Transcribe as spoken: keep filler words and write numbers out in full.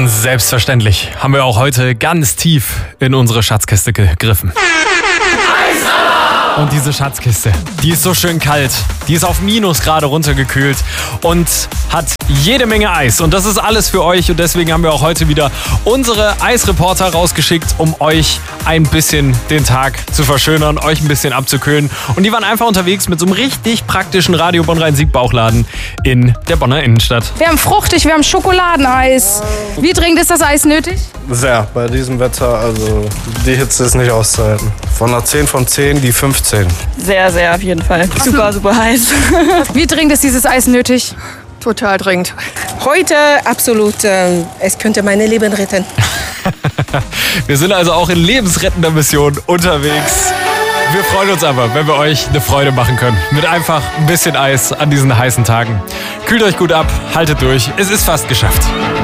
Selbstverständlich haben wir auch heute ganz tief in unsere Schatzkiste gegriffen. Und diese Schatzkiste, die ist so schön kalt. Die ist auf Minusgrade runtergekühlt und hat jede Menge Eis. Und das ist alles für euch. Und deswegen haben wir auch heute wieder unsere Eisreporter rausgeschickt, um euch ein bisschen den Tag zu verschönern, euch ein bisschen abzukühlen. Und die waren einfach unterwegs mit so einem richtig praktischen Radio Bonn-Rhein-Sieg-Bauchladen in der Bonner Innenstadt. Wir haben fruchtig, wir haben Schokoladeneis. Wie dringend ist das Eis nötig? Sehr, bei diesem Wetter, also die Hitze ist nicht auszuhalten. Von einer zehn von zehn, die fünfzehn. Sehr, sehr, auf jeden Fall. Super, super heiß. Wie dringend ist dieses Eis nötig? Total dringend. Heute absolut, äh, es könnte meine Leben retten. Wir sind also auch in lebensrettender Mission unterwegs. Wir freuen uns aber, wenn wir euch eine Freude machen können. Mit einfach ein bisschen Eis an diesen heißen Tagen. Kühlt euch gut ab, haltet durch, es ist fast geschafft.